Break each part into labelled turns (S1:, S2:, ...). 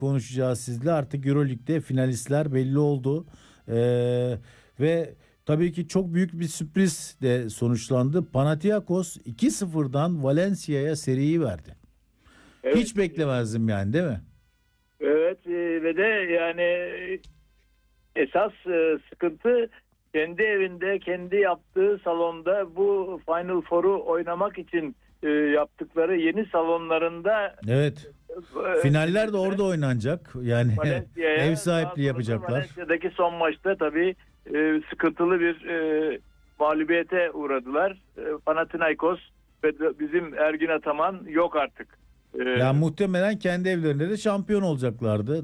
S1: konuşacağız sizle. Artık Euroleague'de finalistler belli oldu. Ve tabii ki çok büyük bir sürpriz de sonuçlandı. Panathinaikos 2-0'dan Valencia'ya seriyi verdi.
S2: Evet.
S1: Hiç beklemezdim yani, değil mi?
S2: Evet, ve de yani esas sıkıntı kendi evinde, kendi yaptığı salonda bu Final Four'u oynamak için yaptıkları yeni salonlarında.
S1: Evet. Finaller de orada oynanacak. Yani ev sahipliği yapacaklar.
S2: Valencia'daki son maçta tabii sıkıntılı bir mağlubiyete uğradılar. Panathinaikos ve bizim Ergin Ataman yok artık.
S1: Ya muhtemelen kendi evlerinde de şampiyon olacaklardı.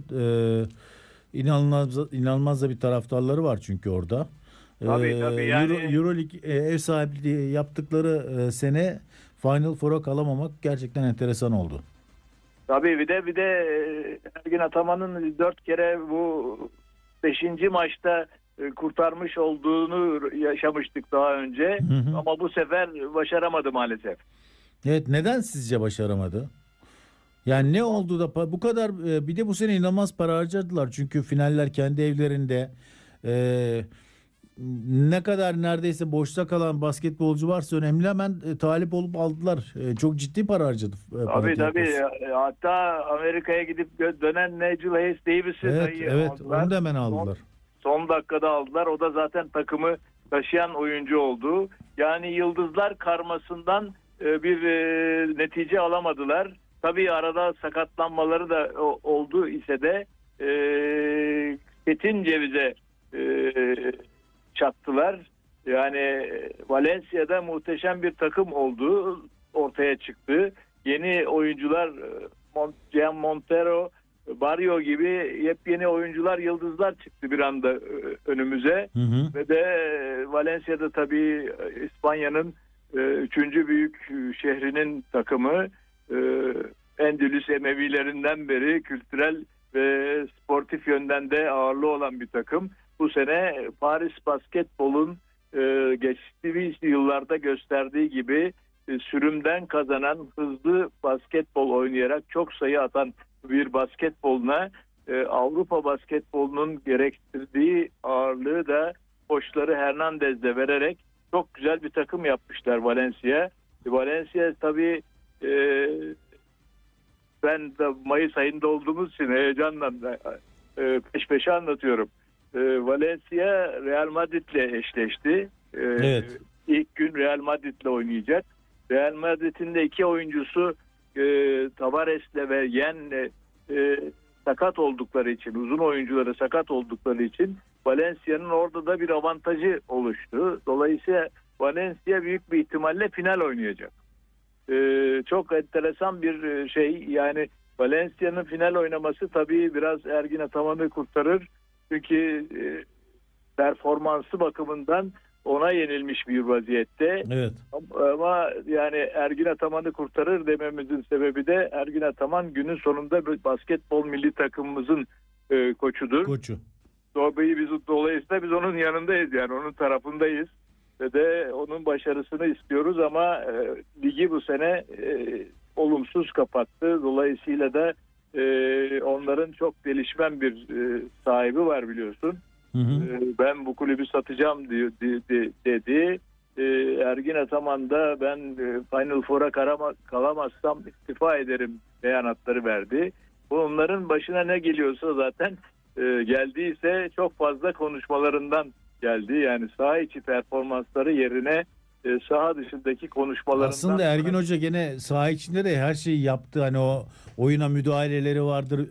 S1: İnanılmaz da bir taraftarları var çünkü orada.
S2: Tabii yani
S1: Euroleague ev sahipliği yaptıkları sene Final Four'a kalamamak gerçekten enteresan oldu.
S2: Tabii bir de Ergin Ataman'ın 4 kere bu 5. maçta kurtarmış olduğunu yaşamıştık daha önce.
S1: Hı.
S2: Ama bu sefer başaramadı maalesef.
S1: Evet, neden sizce başaramadı? Yani ne oldu da bu kadar, bir de bu sene inanılmaz para harcadılar. Çünkü finaller kendi evlerinde, ne kadar neredeyse boşta kalan basketbolcu varsa önemli, hemen talip olup aldılar. Çok ciddi para harcadı.
S2: Tabii. Hatta Amerika'ya gidip dönen Nigel Hayes Davis'i
S1: evet,
S2: aldılar.
S1: onu da hemen aldılar.
S2: Son dakikada aldılar. O da zaten takımı taşıyan oyuncu oldu. Yani yıldızlar karmasından bir netice alamadılar. Tabii arada sakatlanmaları da oldu ise de Çetin Ceviz'e çattılar. Yani Valencia'da muhteşem bir takım olduğu ortaya çıktı. Yeni oyuncular, Gian Montero, Barrio gibi yepyeni oyuncular, yıldızlar çıktı bir anda önümüze.
S1: Hı.
S2: Ve de Valencia'da tabii İspanya'nın 3. büyük şehrinin takımı, Endülüs Emevilerinden beri kültürel ve sportif yönden de ağırlığı olan bir takım. Bu sene Paris basketbolun geçtiğimiz yıllarda gösterdiği gibi sürümden kazanan, hızlı basketbol oynayarak çok sayı atan bir basketboluna Avrupa basketbolunun gerektirdiği ağırlığı da koçları Hernandez'de vererek çok güzel bir takım yapmışlar Valencia. Valencia tabii ben de Mayıs ayında olduğumuz için heyecanla peş peşe anlatıyorum. Valencia Real Madrid'le eşleşti.
S1: Evet.
S2: İlk gün Real Madrid'le oynayacak. Real Madrid'in de 2 oyuncusu Tavares'le ve Yen'le sakat oldukları için, uzun oyuncuları sakat oldukları için Valencia'nın orada da bir avantajı oluştu. Dolayısıyla Valencia büyük bir ihtimalle final oynayacak. Çok enteresan bir şey. Yani Valencia'nın final oynaması tabii biraz Ergin Ataman'ı kurtarır. Çünkü performansı bakımından ona yenilmiş bir vaziyette.
S1: Evet.
S2: Ama yani Ergin Ataman'ı kurtarır dememizin sebebi de Ergin Ataman günün sonunda basketbol milli takımımızın koçudur.
S1: Koçu.
S2: Dolayısıyla biz onun yanındayız, yani onun tarafındayız ve de onun başarısını istiyoruz ama ligi bu sene olumsuz kapattı. Dolayısıyla da onların çok gelişmen bir sahibi var biliyorsun.
S1: Hı.
S2: Ben bu kulübü satacağım dedi. Ergin Ataman da ben Final Four'a kalamazsam istifa ederim beyanatları verdi. Onların başına ne geliyorsa zaten geldiyse çok fazla konuşmalarından geldi. Yani saha içi performansları yerine saha dışındaki konuşmalarından.
S1: Aslında Ergin Hoca gene saha içinde de her şeyi yaptı. Hani o oyuna müdahaleleri vardır.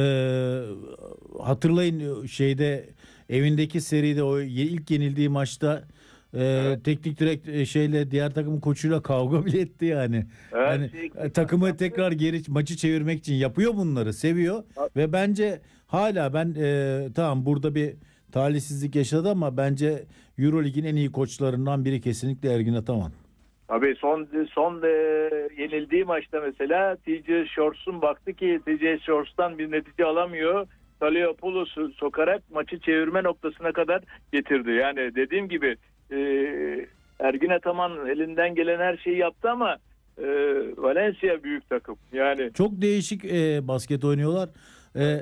S1: Hatırlayın evindeki seride o ilk yenildiği maçta
S2: Evet.
S1: teknik direktör diğer takımın koçuyla kavga bile etti yani.
S2: Evet,
S1: Yani takımı tekrar maçı çevirmek için yapıyor bunları, seviyor ve bence hala tamam burada bir talihsizlik yaşadı ama bence Euroleague'in en iyi koçlarından biri kesinlikle Ergin Ataman.
S2: Tabii son yenildiği maçta mesela TJ Shorts'un baktı ki TJ Shorts'tan bir netice alamıyor. Taliopoulos'u sokarak maçı çevirme noktasına kadar getirdi. Yani dediğim gibi Ergin Ataman elinden gelen her şeyi yaptı ama Valencia büyük takım. Yani
S1: çok değişik basket oynuyorlar. E,